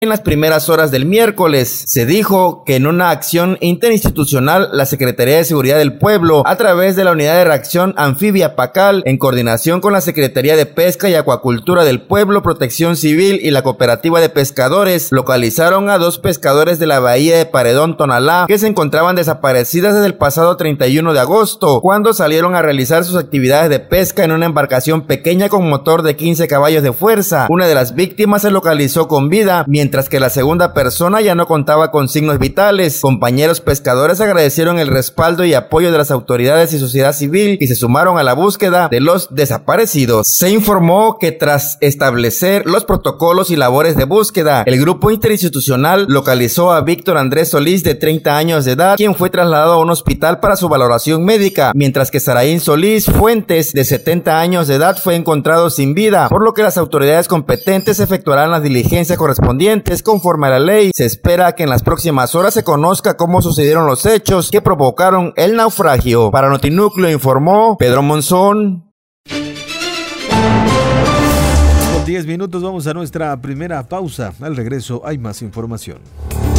En las primeras horas del miércoles, se dijo que en una acción interinstitucional, la Secretaría de Seguridad del Pueblo, a través de la Unidad de Reacción Anfibia PACAL, en coordinación con la Secretaría de Pesca y Acuacultura del Pueblo, Protección Civil y la Cooperativa de Pescadores, localizaron a 2 pescadores de la bahía de Paredón, Tonalá, que se encontraban desaparecidas desde el pasado 31 de agosto, cuando salieron a realizar sus actividades de pesca en una embarcación pequeña con motor de 15 caballos de fuerza. Una de las víctimas se localizó con vida, mientras que la segunda persona ya no contaba con signos vitales. Compañeros pescadores agradecieron el respaldo y apoyo de las autoridades y sociedad civil y se sumaron a la búsqueda de los desaparecidos. Se informó que tras establecer los protocolos y labores de búsqueda, el grupo interinstitucional localizó a Víctor Andrés Solís, de 30 años de edad, quien fue trasladado a un hospital para su valoración médica, mientras que Saraín Solís Fuentes, de 70 años de edad, fue encontrado sin vida, por lo que las autoridades competentes efectuarán las diligencias correspondientes conforme a la ley. Se espera que en las próximas horas se conozca cómo sucedieron los hechos que provocaron el naufragio. Para Notinúcleo informó Pedro Monzón. Con 10 minutos vamos a nuestra primera pausa. Al regreso hay más información.